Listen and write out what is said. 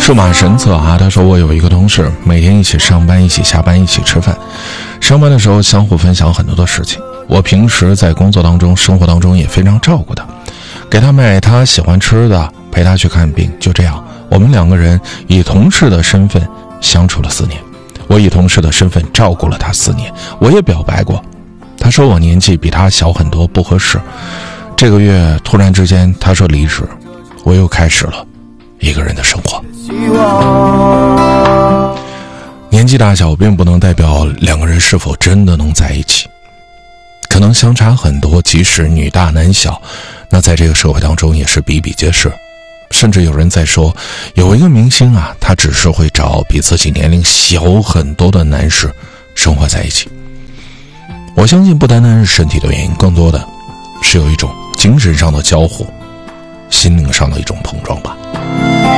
数码神策啊，他说我有一个同事，每天一起上班，一起下班，一起吃饭。上班的时候相互分享很多的事情，我平时在工作当中、生活当中也非常照顾他，给他买他喜欢吃的，陪他去看病。就这样，我们两个人以同事的身份相处了4年。我以同事的身份照顾了他4年，我也表白过。他说我年纪比他小很多，不合适。这个月突然之间他说离职，我又开始了一个人的生活。年纪大小并不能代表两个人是否真的能在一起，可能相差很多，即使女大男小，那在这个社会当中也是比比皆是。甚至有人在说，有一个明星啊，他只是会找比自己年龄小很多的男士生活在一起。我相信不单单是身体的原因，更多的是有一种精神上的交互，心灵上的一种碰撞吧。